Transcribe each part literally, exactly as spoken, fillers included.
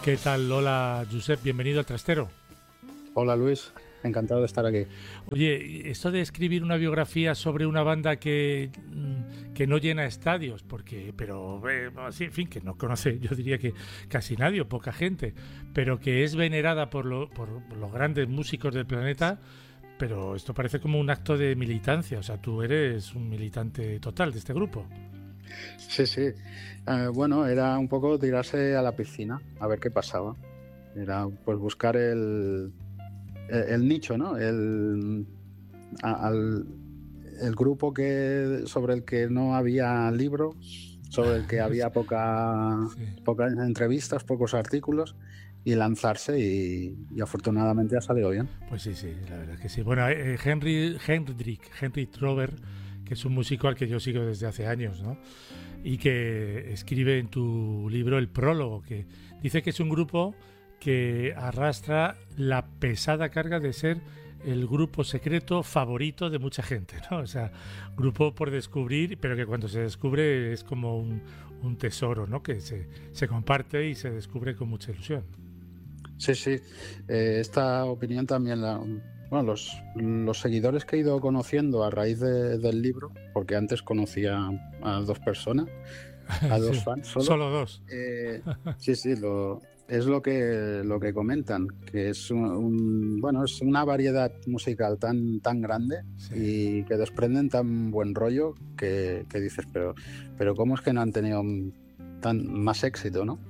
¿Qué tal, Lola, Josep? Bienvenido al Trastero. Hola Luis, encantado de estar aquí. Oye, esto de escribir una biografía sobre una banda que, que no llena estadios, porque, pero, eh, así, en fin, que no conoce, yo diría que casi nadie o poca gente, pero que es venerada por, lo, por los grandes músicos del planeta, pero esto parece como un acto de militancia, o sea, tú eres un militante total de este grupo. Sí, sí. Eh, bueno, era un poco tirarse a la piscina a ver qué pasaba. Era pues buscar el, el, el nicho, ¿no? El, a, al, el grupo que sobre el que no había libros, sobre el que había poca, Sí. pocas entrevistas, pocos artículos, y lanzarse y, y afortunadamente ha salido bien. Pues sí, sí, la verdad es que sí. Bueno, eh, Henry, Hendrik, Henry Trover, que es un músico al que yo sigo desde hace años, ¿no? Y que escribe en tu libro el prólogo, que dice que es un grupo que arrastra la pesada carga de ser el grupo secreto favorito de mucha gente, ¿no? O sea, grupo por descubrir, pero que cuando se descubre es como un, un tesoro, ¿no? Que se, se comparte y se descubre con mucha ilusión. Sí, sí. Eh, esta opinión también la... Bueno, los, los seguidores que he ido conociendo a raíz de, del libro, porque antes conocía a dos personas, a dos Sí, fans solo. solo dos. Eh, sí, sí, lo, es lo que, lo que comentan, que es un, un- bueno, es una variedad musical tan, tan grande Sí. y que desprenden tan buen rollo que, que dices, pero, pero ¿cómo es que no han tenido tan, más éxito, no?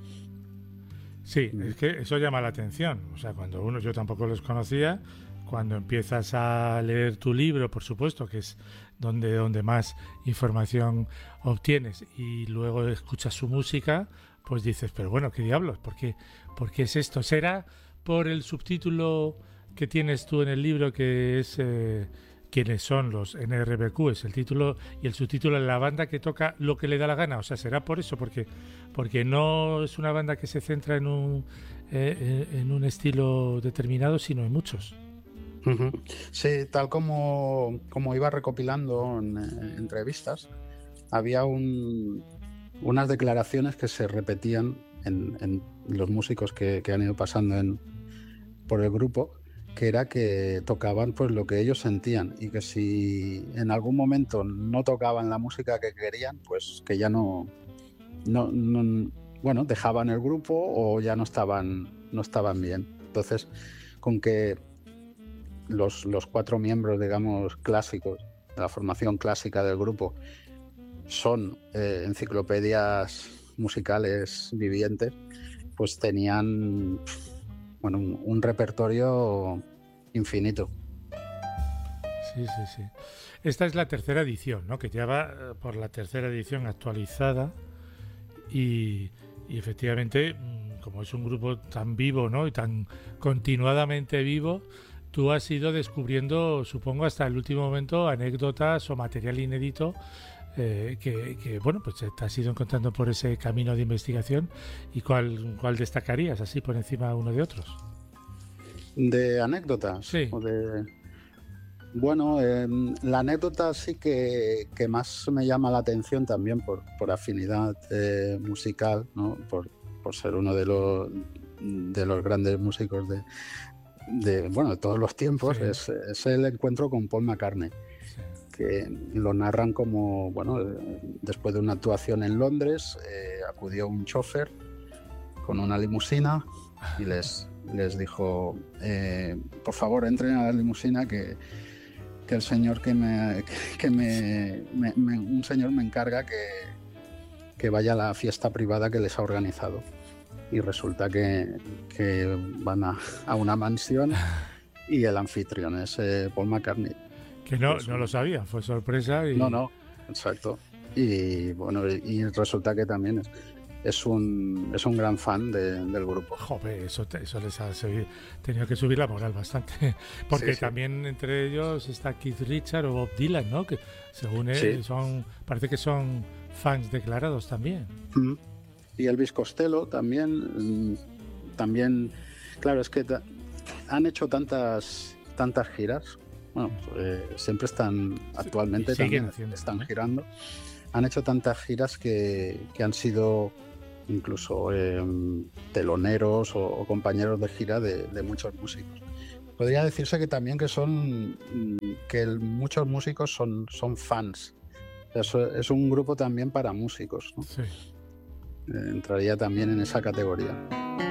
Sí, es que eso llama la atención. O sea, cuando uno, yo tampoco los conocía, cuando empiezas a leer tu libro, por supuesto, que es donde, donde más información obtienes, y luego escuchas su música, pues dices, pero bueno, ¿qué diablos? ¿Por qué, por qué es esto? ¿Será por el subtítulo que tienes tú en el libro, que es eh, quiénes son los N R B Q? Es el título y el subtítulo de la banda que toca lo que le da la gana. O sea, será por eso, porque porque no es una banda que se centra en un eh, en un estilo determinado, sino en muchos. Ujú. Sí, tal como, como iba recopilando en, eh, entrevistas, había un, unas declaraciones que se repetían en, en los músicos que, que han ido pasando en, por el grupo, que era que tocaban pues lo que ellos sentían y que si en algún momento no tocaban la música que querían, pues que ya no, no, no bueno, dejaban el grupo o ya no estaban, no estaban bien. Entonces, con que los, los cuatro miembros, digamos, clásicos de la formación clásica del grupo son eh, enciclopedias musicales vivientes, pues tenían bueno, un, un repertorio infinito. Sí, sí, sí. Esta es la tercera edición, ¿no? Que ya va eh, por la tercera edición actualizada y, y efectivamente, mm, como es un grupo tan vivo, ¿no? Y tan continuadamente vivo, tú has ido descubriendo, supongo, hasta el último momento, anécdotas o material inédito eh, que, que, bueno, pues te has ido encontrando por ese camino de investigación. ¿Y cuál, cuál destacarías así por encima uno de otros? De anécdotas Sí, o de... Bueno, eh, la anécdota sí que, que más me llama la atención también por, por afinidad eh, musical, ¿no? Por, por ser uno de los, de los grandes músicos de, de, bueno, de todos los tiempos, sí, es, es el encuentro con Paul McCartney, sí. que lo narran como, bueno, eh, después de una actuación en Londres, eh, acudió un chofer con una limusina y les, les dijo, eh, por favor, entren a la limusina que, que el señor que me, que me, me, me un señor me encarga que, que vaya a la fiesta privada que les ha organizado. Y resulta que, que van a, a una mansión y el anfitrión es eh, Paul McCartney. Que no, Es no lo un... sabía, fue sorpresa No, y... no, exacto. Y bueno, y resulta que también es, es, un, es un gran fan de, del grupo. Joder, eso, te- eso les ha subi- tenido que subir la moral bastante. Sí, Porque sí. también entre ellos está Keith Richards o Bob Dylan, ¿no? Que según Sí. él son, parece que son fans declarados también. Mm. Y Elvis Costello también, mm, también, claro, es que ta- han hecho tantas, tantas giras. Bueno, eh, siempre están, Sí, y actualmente siguen también haciéndolo, están ¿no? girando. Han hecho tantas giras que, que han sido incluso eh, teloneros o, o compañeros de gira de, de muchos músicos. Podría decirse que también que son que el, muchos músicos son, son fans. Eso es un grupo también para músicos, ¿no? Sí. Eh, entraría también en esa categoría.